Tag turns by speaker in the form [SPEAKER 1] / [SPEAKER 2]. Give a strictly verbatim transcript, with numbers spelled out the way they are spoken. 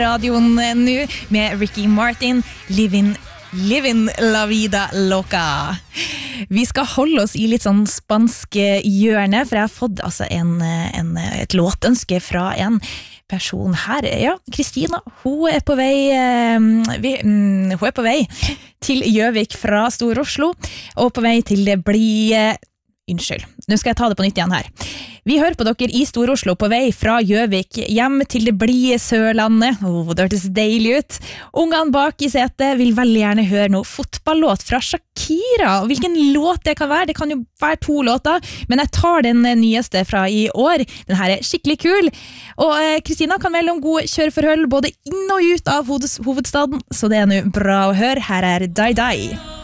[SPEAKER 1] radioen nu med Ricky Martin, Livin' Livin' la vida loca. Vi skal holde oss i litt sånn spansk hjørne, for jeg har fått altså, en, en, et låtønske fra en person her. Ja, Kristina, hun er på vei, vi, hun er på vei til Gjøvik fra Stor-Oslo, og på vei til det blir... Unnskyld, nå skal jeg ta det på nytt igjen her. Vi hører på dere i Stor-Oslo på vei fra Gjøvik hjem til det blie Sørlandet. Åh, oh, det hørtes deilig ut. Ungene bak i setet vil veldig gjerne høre noe fotballlåt fra Shakira. Og hvilken låt det kan være? Det kan jo være to låter, men jeg tar den nyeste fra i år. Den her er skikkelig kul. Og Kristina kan melde om god kjøreforhold både inn og ut av hovedstaden, så det er nå bra å høre. Her er Dai Dai.